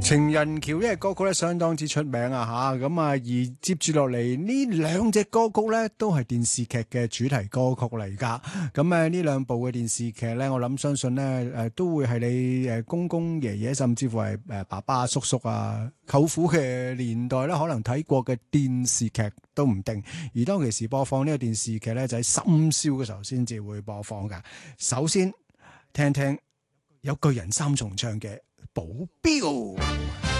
情人橋呢個歌曲咧相當之出名啊吓，咁啊而接住落嚟呢兩隻歌曲咧都係電視劇嘅主題歌曲嚟噶，咁呢兩部嘅電視劇咧，我諗相信咧都會係你公公爺爺甚至乎係爸爸叔叔啊舅父嘅年代咧可能睇過嘅電視劇都唔定，而當其時播放呢個電視劇咧就喺深宵嘅時候先至會播放噶。首先聽聽有巨人三重唱嘅保鏢。